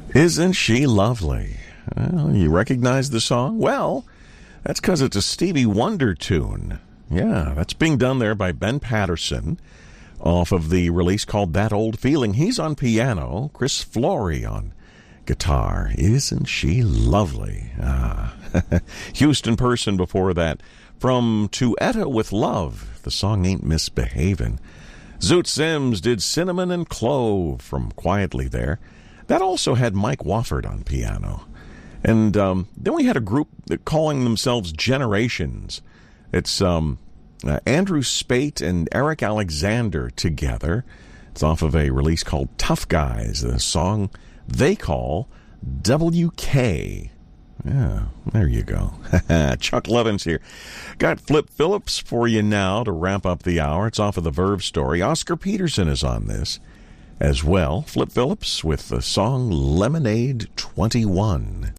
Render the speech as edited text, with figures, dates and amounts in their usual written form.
Isn't she lovely? Well, you recognize the song? Well, that's because it's a Stevie Wonder tune. Yeah, that's being done there by Ben Patterson off of the release called That Old Feeling. He's on piano, Chris Flory on guitar. Isn't she lovely? Houston Person before that. From To Etta with Love, the song Ain't Misbehavin'. Zoot Sims did Cinnamon and Clove from Quietly there. That also had Mike Wofford on piano. And then we had a group calling themselves Generations. It's Andrew Spate and Eric Alexander together. It's off of a release called Tough Guys, the song they call WK. Yeah, there you go. Chuck Levins here. Got Flip Phillips for you now to wrap up the hour. It's off of the Verve story. Oscar Peterson is on this as well. Flip Phillips with the song Lemonade 21.